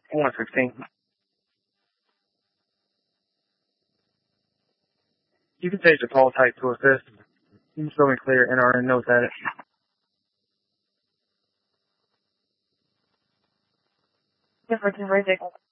116. You can change the call type to assist. You can show me clear NRN notes at it. Different,